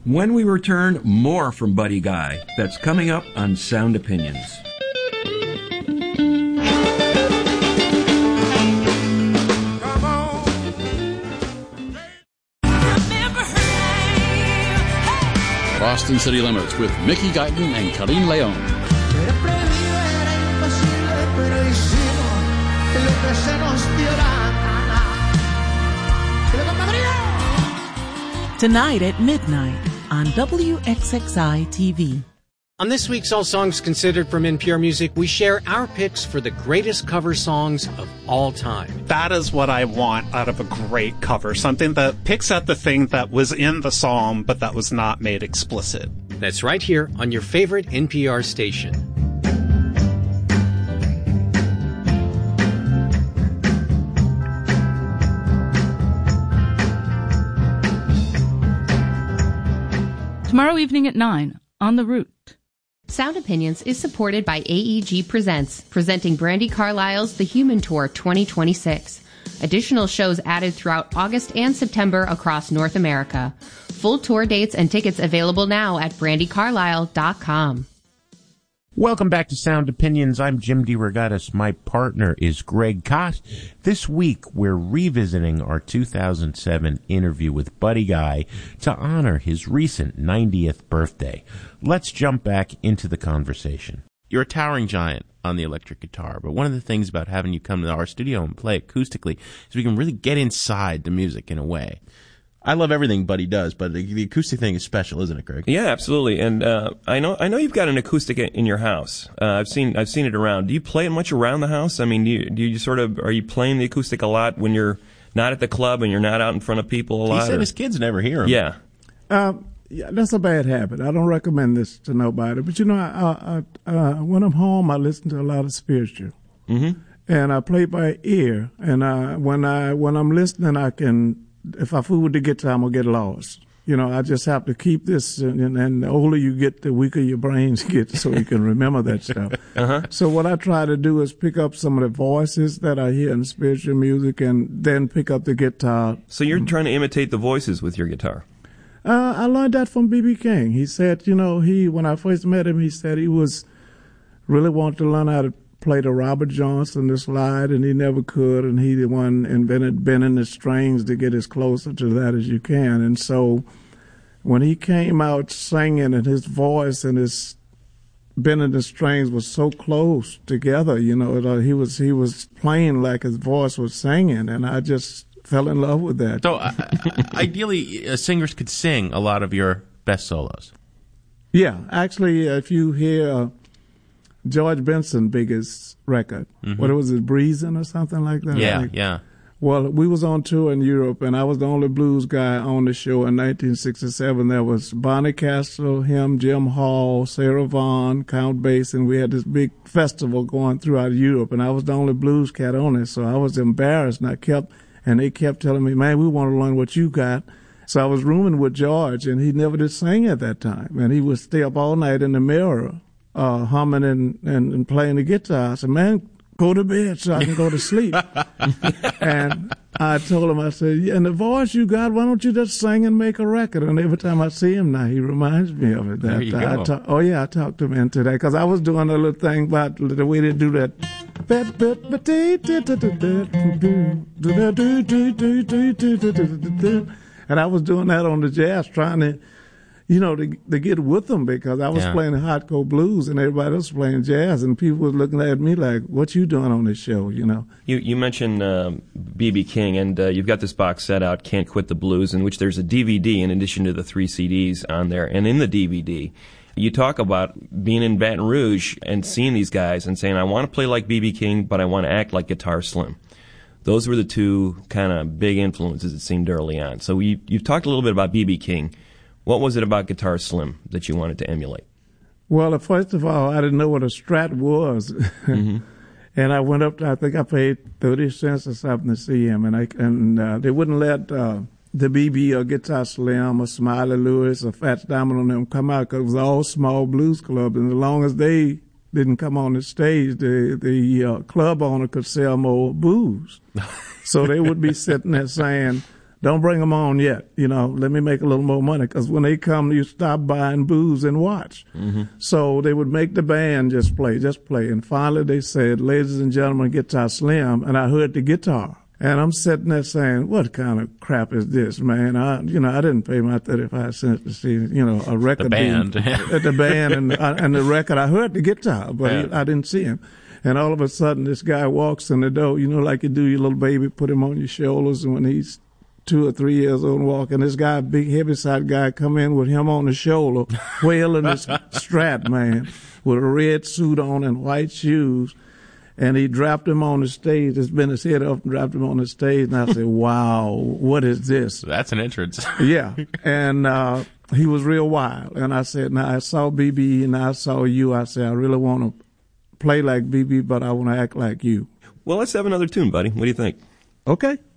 When we return, more from Buddy Guy. That's coming up on Sound Opinions. Boston City Limits with Mickey Guyton and Colleen Leon. Tonight at midnight on WXXI TV. On this week's All Songs Considered from NPR Music, we share our picks for the greatest cover songs of all time. That is what I want out of a great cover. Something that picks at the thing that was in the song, but that was not made explicit. That's right here on your favorite NPR station. Tomorrow evening at 9, On the Route. Sound Opinions is supported by AEG Presents, presenting Brandi Carlile's The Human Tour 2026. Additional shows added throughout August and September across North America. Full tour dates and tickets available now at brandicarlile.com. Welcome back to Sound Opinions. I'm Jim DeRogatis. My partner is Greg Kot. This week, we're revisiting our 2007 interview with Buddy Guy to honor his recent 90th birthday. Let's jump back into the conversation. You're a towering giant on the electric guitar, but one of the things about having you come to our studio and play acoustically is we can really get inside the music in a way. I love everything Buddy does, but the acoustic thing is special, isn't it, Greg? Yeah, absolutely. And I know you've got an acoustic in your house. I've seen it around. Do you play it much around the house? I mean, do you sort of, are you playing the acoustic a lot when you're not at the club and you're not out in front of people a lot? He said his kids never hear him. Yeah. Yeah, that's a bad habit. I don't recommend this to nobody. But, you know, I when I'm home, I listen to a lot of spiritual. Mm-hmm. And I play by ear. And when I'm listening, I can, if I fool with the guitar, I'm going to get lost. You know, I just have to keep this, and the older you get, the weaker your brains get, so you can remember that stuff. Uh-huh. So what I try to do is pick up some of the voices that I hear in spiritual music and then pick up the guitar. So you're trying to imitate the voices with your guitar? I learned that from B.B. King. He said, you know, when I first met him, he said he was really wanted to learn how to play the Robert Johnson, the slide, and he never could, and he the one invented bending the strings to get as closer to that as you can. And so when he came out singing, and his voice and his bending the strings was so close together, you know, he was playing like his voice was singing, and I just fell in love with that. So ideally, singers could sing a lot of your best solos. Yeah, actually, if you hear George Benson's biggest record, what was it, Breezin' or something like that? Yeah. Well, we was on tour in Europe, and I was the only blues guy on the show in 1967. There was Bonnie Castro, him, Jim Hall, Sarah Vaughan, Count Bass, and we had this big festival going throughout Europe, and I was the only blues cat on it, so I was embarrassed, and they kept telling me, man, we want to learn what you got. So I was rooming with George, and he never did sing at that time, and he would stay up all night in the mirror humming and playing the guitar. I said, man, go to bed so I can go to sleep. And I told him, I said, and the voice you got, why don't you just sing and make a record? And every time I see him now, he reminds me of it. There you go. I talked him into that, because I was doing a little thing about the way they do that. And I was doing that on the jazz, trying to, you know, to get with them, because I was playing hardcore blues and everybody else was playing jazz, and people was looking at me like, what you doing on this show, you know? You mentioned B.B. King, and you've got this box set out, Can't Quit the Blues, in which there's a DVD in addition to the 3 CDs on there. And in the DVD, you talk about being in Baton Rouge and seeing these guys and saying, I want to play like B.B. King, but I want to act like Guitar Slim. Those were the two kind of big influences, it seemed, early on. So you've talked a little bit about B.B. King. What was it about Guitar Slim that you wanted to emulate? Well, first of all, I didn't know what a Strat was. Mm-hmm. And I went up, I think I paid 30 cents or something to see him. And they wouldn't let the BB or Guitar Slim or Smiley Lewis or Fats Domino and them come out, because it was all small blues clubs. And as long as they didn't come on the stage, the club owner could sell more booze. So they would be sitting there saying, don't bring them on yet. Let me make a little more money, because when they come, you stop buying booze and watch. Mm-hmm. So they would make the band just play. And finally they said, ladies and gentlemen, Guitar Slim. And I heard the guitar. And I'm sitting there saying, what kind of crap is this, man? I didn't pay my 35 cents to see, a record. The band. At the band and the record. I heard the guitar, but I didn't see him. And all of a sudden, this guy walks in the door, like you do your little baby, put him on your shoulders. And when he's 2 or 3 years old and walking, this guy, big heaviside guy, come in with him on the shoulder, wailing this Strat, man, with a red suit on and white shoes. And he dropped him on the stage. Just bent his head up and dropped him on the stage. And I said, wow, what is this? That's an entrance. Yeah. And he was real wild. And I said, now I saw BB and I saw you. I said, I really want to play like BB, but I want to act like you. Well, let's have another tune, buddy. What do you think? Okay.